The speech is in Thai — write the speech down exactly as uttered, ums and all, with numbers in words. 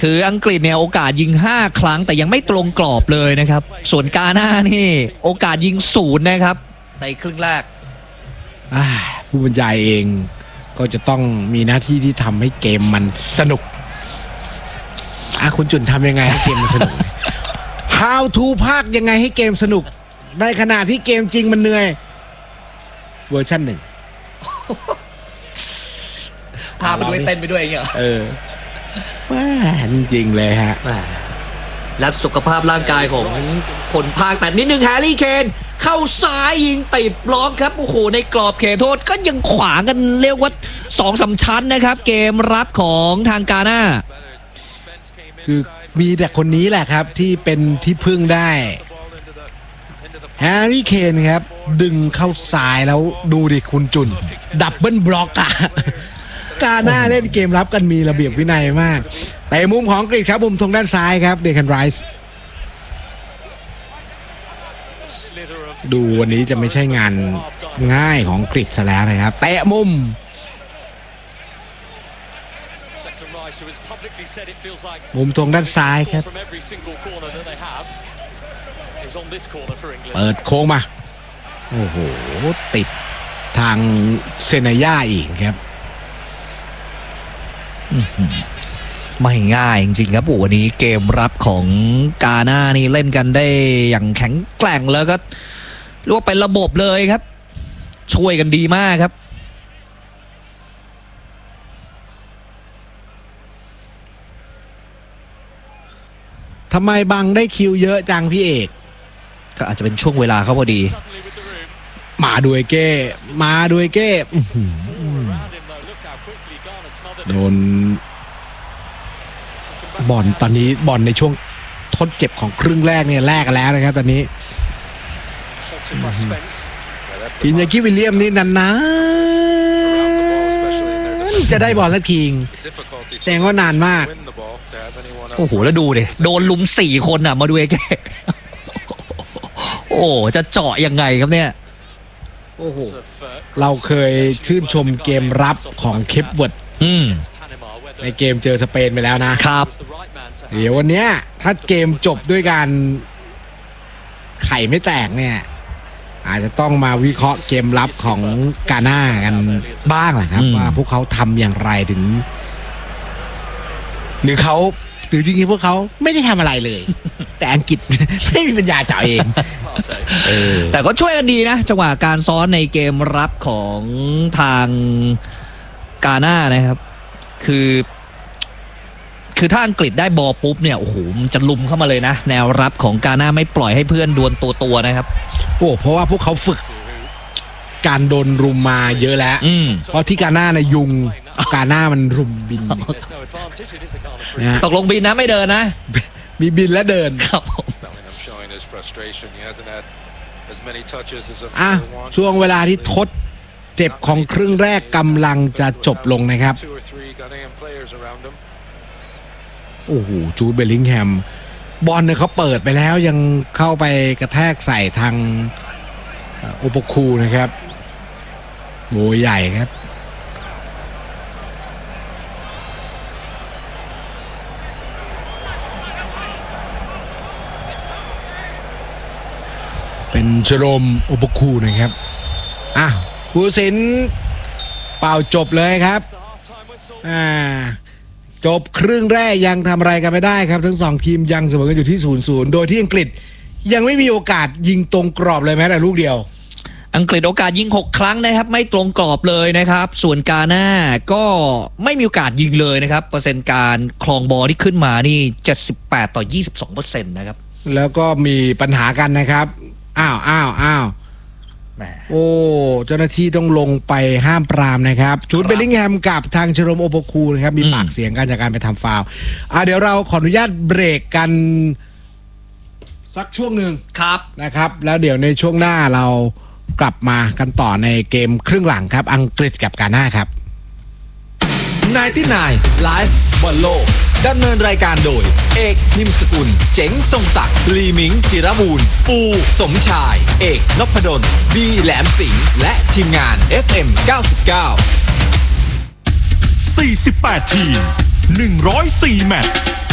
คืออังกฤษเนี่ยโอกาสยิงห้าครั้งแต่ยังไม่ตรงกรอบเลยนะครับส่วนกาหน้านี่โอกาสยิงศูนย์นะครับในครึ่งแรกผู้บรรยายเองก็จะต้องมีหน้าที่ที่ทำให้เกมมันสนุกอ่ะคุณจุนทำยังไงให้เกมมันสนุก How to ภาคยังไงให้เกมสนุกในขณะที่เกมจริงมันเหนื่อยเวอร์ชันหนึ่งพาไปด้วยเต้นไปด้วยอย่างเงี้ยเออว่าจริงๆเลยฮะและสุขภาพร่างกายของคนภาคแต่นิดนึงแฮร์รี่เคนเข้าซ้ายยิงติดบล็อกครับโอ้โหในกรอบเขตโทษก็ยังขวางกันเรียกว่าสองสามชั้นนะครับเกมรับของทางกาหน้าคือมีแต่คนนี้แหละครับที่เป็นที่พึ่งได้แฮร์รี่เคนครับดึงเข้าซ้ายแล้วดูดิคุณจุนดับเบิลบล็อกอะกาหน้าเล่นเกมรับกันมีระเบียบวินัยมากแต่มุมของอังกฤษครับมุมทางด้านซ้ายครับเดคันไรส์ดูวันนี้จะไม่ใช่งานง่ายของอังกฤษซะแล้วนะครับเตะมุมมุมตรงด้านซ้ายครับเปิดโค้งมาโอ้โหติดทางเซนายาอีกครับไม่ง่ายจริงๆครับวันนี้เกมรับของกาหน้านี่เล่นกันได้อย่างแข็งแกร่งแล้วก็เรียกว่าเป็นระบบเลยครับช่วยกันดีมากครับทำไมบังได้คิวเยอะจังพี่เอกก็อาจจะเป็นช่วงเวลาเขาพอดีมาด้วยเก้มาด้วยเก้โดนบอลตอนนี้บอลในช่วงทดเจ็บของครึ่งแรกเนี่ยแลกกันแล้วนะครับตอนนี้อินยากิวิลเลียมนี่นานๆจะได้บอลสักทีแต่ว่านานมากโอ้โหแล้วดูดิโดนลุมสี่คนอ่ะมาดูเอเก้โอ้จะเจาะยังไงครับเนี่ยโอ้โหเราเคยชื่นชมเกมรับของเคปเวิร์ดในเกมเจอสเปนไปแล้วนะครับเดี๋ยววันนี้ถ้าเกมจบด้วยการไข่ไม่แตกเนี่ยอาจจะต้องมาวิเคราะห์เกมรับของกาหน้ากันบ้างแหละครับว่าพวกเขาทำอย่างไรถึงหรือเขาหรือจริงๆพวกเขาไม่ได้ทำอะไรเลยแต่อังกฤษไม่มีปัญญาจ่ายเองแต่ก็ช่วยกันดีนะจังหวะการซ้อนในเกมรับของทางกาหน้านะครับคือคือถ้าอังกฤษได้บอลปุ๊บเนี่ยโอ้โหมันจะลุมเข้ามาเลยนะแนวรับของกาหน้าไม่ปล่อยให้เพื่อนดวลตัวตัวนะครับโอ้เพราะว่าพวกเขาฝึกการโดนรุมมาเยอะแล้วเพราะที่กาหน้าเนี่ยยุงกาหน้ามันรุมบินตกลงบินนะไม่เดินนะมีบินและเดินครับอ่ะช่วงเวลาที่ทดเจ็บของครึ่งแรกกำลังจะจบลงนะครับโอ้โหจูดเบลลิงแฮมบอลเนี่ยเขาเปิดไปแล้วยังเข้าไปกระแทกใส่ทางโอโปคูนะครับโอ้ใหญ่ครับเป็นเจโรมโอโปคูนะครับอ่ะผู้สินเป่าจบเลยครับอ่าจบครึ่งแรกยังทำอะไรกันไม่ได้ครับทั้งสองทีมยังเสมอกันอยู่ที่ ศูนย์ศูนย์ โดยที่อังกฤษยังไม่มีโอกาสยิงตรงกรอบเลยแม้แต่ลูกเดียวอังกฤษโอกาสยิงหกครั้งนะครับไม่ตรงกรอบเลยนะครับส่วนกาหน้าก็ไม่มีโอกาสยิงเลยนะครับเปอร์เซ็นต์การครองบอลที่ขึ้นมานี่เจ็ดสิบแปดต่อยี่สิบสองเปอร์เซ็นต์ นะครับแล้วก็มีปัญหากันนะครับอ้าวอ้าวอ้าวโอ้เจ้าหน้าที่ต้องลงไปห้ามปรามนะครับจูดเบลลิงแฮมกับทางเชโรมโอโปคูนะครับมีปากเสียงกันจากการไปทำฟาวล์อ่ะเดี๋ยวเราขออนุญาตเบรกกันสักช่วงหนึ่งครับนะครับแล้วเดี๋ยวในช่วงหน้าเรากลับมากันต่อในเกมครึ่งหลังครับอังกฤษกับกาหน้าครับไนน์ตี้ไนน์ Live บอลโลกดำเนินรายการโดยเอกนิมสกุลเจ๋งทรงศักดิ์ลีมิงจิรบูรณ์ปูสมชายเอกนพดลบีแหลมสิงห์และทีมงาน เอฟ เอ็ม เก้าสิบเก้าสี่สิบแปด ทีม หนึ่งร้อยสี่ แมตช์